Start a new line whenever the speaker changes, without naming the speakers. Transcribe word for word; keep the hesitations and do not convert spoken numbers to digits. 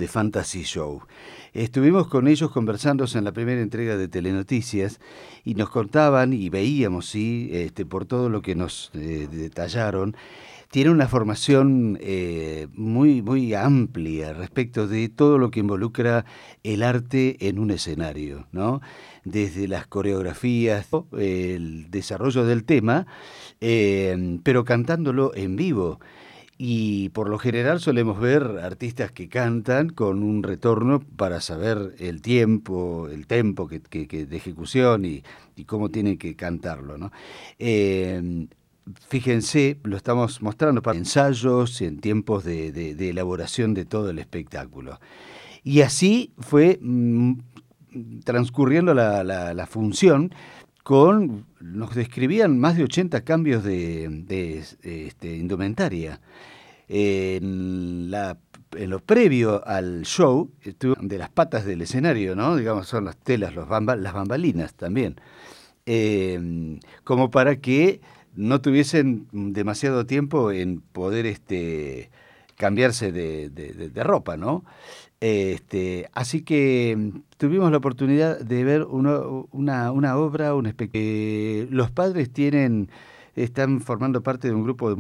de Fantasy Show. Estuvimos con ellos conversando en la primera entrega de Telenoticias y nos contaban y veíamos, sí, este, por todo lo que nos eh, detallaron, tiene una formación eh, muy, muy amplia respecto de todo lo que involucra el arte en un escenario, ¿no? Desde las coreografías, el desarrollo del tema, eh, pero cantándolo en vivo. Y por lo general solemos ver artistas que cantan con un retorno para saber el tiempo, el tempo que, que, que de ejecución y, y cómo tienen que cantarlo, ¿no? Eh, Fíjense, lo estamos mostrando para ensayos y en tiempos de, de, de elaboración de todo el espectáculo. Y así fue mmm, transcurriendo la, la, la función con, nos describían más de ochenta cambios de, de, de este, indumentaria. En, la, en lo previo al show, de las patas del escenario, ¿no? Digamos, son las telas, los bamba, las bambalinas también. Eh, como para que no tuviesen demasiado tiempo en poder este, cambiarse de, de, de, de ropa, ¿no? Este, así que tuvimos la oportunidad de ver una, una, una obra, un espectáculo. Eh, los padres tienen, están formando parte de un grupo de